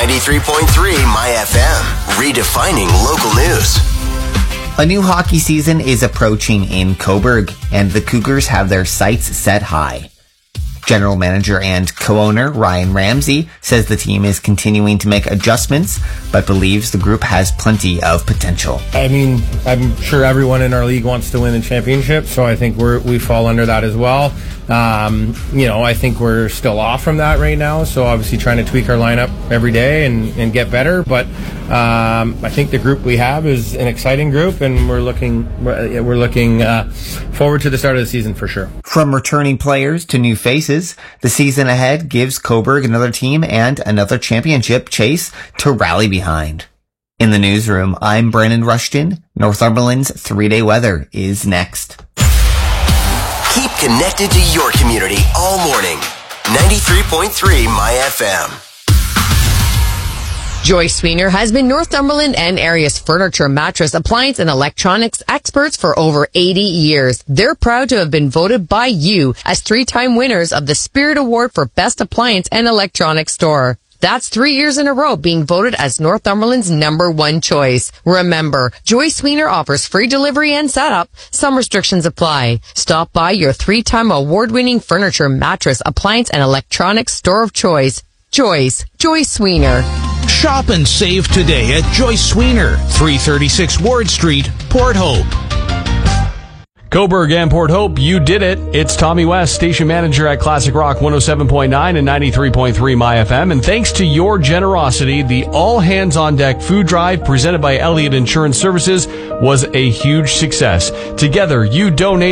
93.3 My FM, redefining local news. A new hockey season is approaching in Cobourg, and the Cougars have their sights set high. General manager and co-owner Ryan Ramsey says the team is continuing to make adjustments, but believes the group has plenty of potential. I mean, I'm sure everyone in our league wants to win a championship, so I think we fall under that as well. I think we're still off from that right now, so obviously trying to tweak our lineup every day and get better. But I think the group we have is an exciting group, and we're looking forward to the start of the season for sure. From returning players to new faces, the season ahead gives Cobourg another team and another championship chase to rally behind. In the newsroom, I'm Brandon Rushton. Northumberland's 3-day weather is next. Keep connected to your community all morning. 93.3 My FM. Joyce Sweener has been Northumberland and area's furniture, mattress, appliance, and electronics experts for over 80 years. They're proud to have been voted by you as 3-time winners of the Spirit Award for Best Appliance and Electronics Store. That's 3 years in a row being voted as Northumberland's #1 choice. Remember, Joyce Sweener offers free delivery and setup. Some restrictions apply. Stop by your 3-time award-winning furniture, mattress, appliance, and electronics store of choice. Joyce Sweener. Shop and save today at Joyce Sweener, 336 Ward Street, Port Hope. Cobourg and Port Hope, you did it. It's Tommy West, station manager at Classic Rock 107.9 and 93.3 My FM. And thanks to your generosity, the All Hands on Deck food drive presented by Elliott Insurance Services was a huge success. Together, you donated